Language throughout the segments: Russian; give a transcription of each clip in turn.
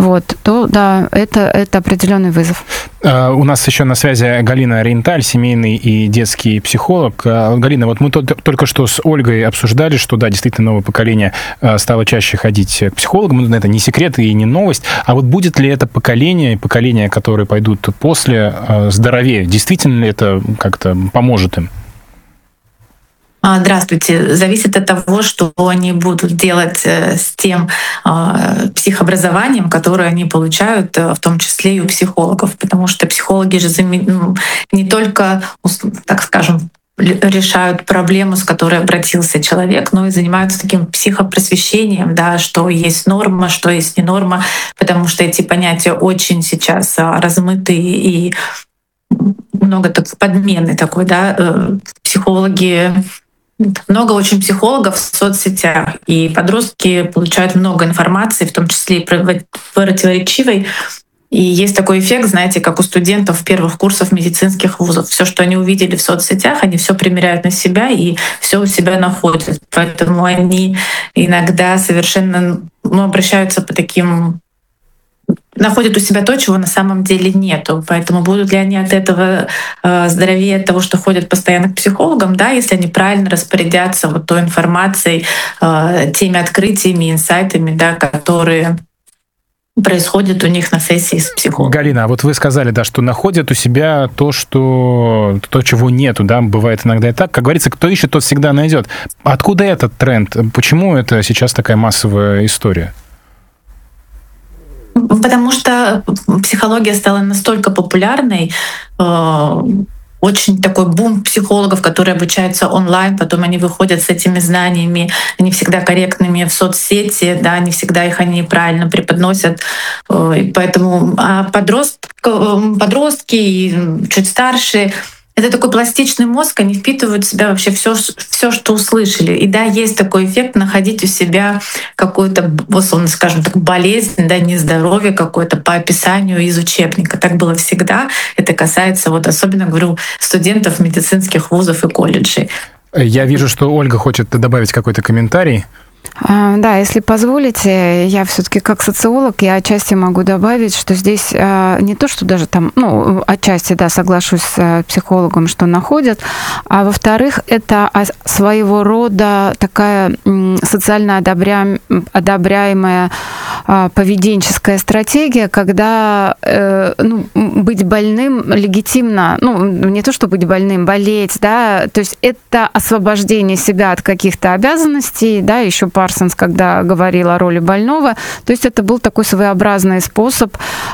вот, то да, это определенный вызов. У нас еще на связи Галина Рейнталь, семейный и детский психолог. Галина, вот мы только что с Ольгой обсуждали, что да, действительно новое поколение стало чаще ходить к психологам. Это не секрет и не новость. А вот будет ли это поколение, которые пойдут после, здоровее? Действительно ли это как-то поможет им? Здравствуйте. Зависит от того, что они будут делать с тем психообразованием, которое они получают, в том числе и у психологов. Потому что психологи же не только, так скажем, решают проблему, с которой обратился человек, но и занимаются таким психопросвещением, да, что есть норма, что есть не норма, потому что эти понятия очень сейчас размыты и много подмены такой, да. Психологи много очень психологов в соцсетях, и подростки получают много информации, в том числе и противоречивой. И есть такой эффект, знаете, как у студентов первых курсов медицинских вузов. Все, что они увидели в соцсетях, они все примеряют на себя и все у себя находят. Поэтому они иногда совершенно обращаются по таким... находят у себя то, чего на самом деле нету. Поэтому будут ли они от этого здоровее от того, что ходят постоянно к психологам, да, если они правильно распорядятся вот той информацией, теми открытиями, инсайтами, да, которые происходит у них на сессии с психологом. Галина, а вот вы сказали, да, что находят у себя то, чего нету, да, бывает иногда и так. Как говорится, кто ищет, тот всегда найдет. Откуда этот тренд? Почему это сейчас такая массовая история? Потому что психология стала настолько популярной, очень такой бум психологов, которые обучаются онлайн, потом они выходят с этими знаниями, не всегда корректными в соцсети, да, не всегда их они правильно преподносят. И поэтому подростки и чуть старше — это такой пластичный мозг, они впитывают в себя вообще все, что услышали. И да, есть такой эффект находить у себя какую-то, условно скажем так, болезнь, да, нездоровье какое-то по описанию из учебника. Так было всегда. Это касается, вот особенно, говорю, студентов медицинских вузов и колледжей. Я вижу, что Ольга хочет добавить какой-то комментарий. Да, если позволите, я все-таки как социолог, я отчасти могу добавить, что здесь не то, что даже там, отчасти, да, соглашусь с психологом, что находят, а во-вторых, это своего рода такая социально одобряемая поведенческая стратегия, когда быть больным легитимно, не то, что быть больным, болеть, да, то есть это освобождение себя от каких-то обязанностей, да, еще Парсонс, когда говорил о роли больного. То есть это был такой своеобразный способ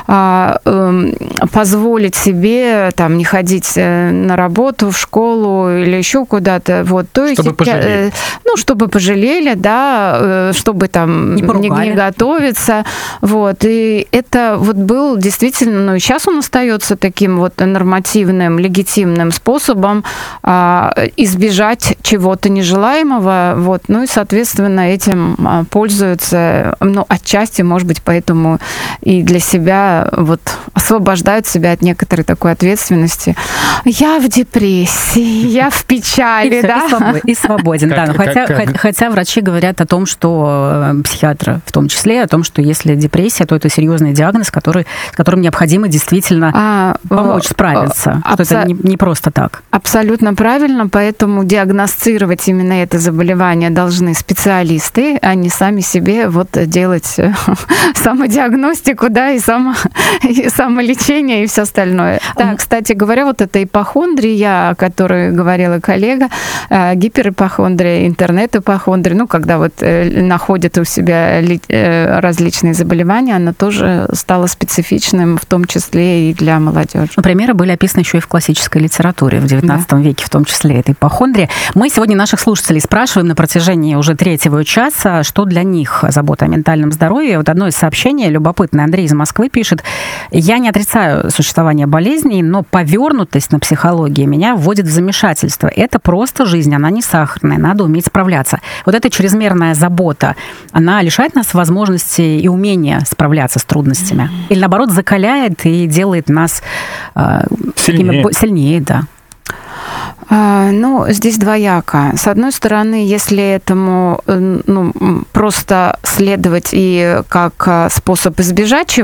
позволить себе там, не ходить на работу, в школу или еще куда-то. Вот. То чтобы есть, пожалели. Чтобы пожалели, да, чтобы там не готовиться. Вот. И это вот был действительно, и сейчас он остается таким вот нормативным, легитимным способом избежать чего-то нежелаемого. Вот. И, соответственно, этим пользуются, отчасти, может быть, поэтому и для себя вот освобождают себя от некоторой такой ответственности. Я в депрессии, я в печали, да? И свободен, да. Хотя врачи говорят о том, что психиатры в том числе, о том, что если депрессия, то это серьезный диагноз, с которым необходимо действительно помочь справиться. Что это не просто так. Абсолютно правильно, поэтому диагностировать именно это заболевание должны специалисты, а не сами себе вот делать самодиагностику, да, и самолечение и все остальное. Да, кстати говоря, вот эта ипохондрия, о которой говорила коллега, гиперипохондрия, интернет-ипохондрия, когда вот находят у себя различные заболевания, она тоже стала специфичным, в том числе и для молодежи. Примеры были описаны еще и в классической литературе в XIX веке, в том числе этой ипохондрии. Мы сегодня наших слушателей спрашиваем на протяжении уже третьего часа, что для них забота о ментальном здоровье. Вот одно из сообщений любопытное. Андрей из Москвы пишет: «Я не отрицаю существование болезней, но повернутость на психологии меня вводит в замешательство. Это просто жизнь, она не сахарная, надо уметь справляться». Вот эта чрезмерная забота, она лишает нас возможности и умения справляться с трудностями? Или, наоборот, закаляет и делает нас сильнее, да? Здесь двояко. С одной стороны, если этому просто следовать и как способ избежать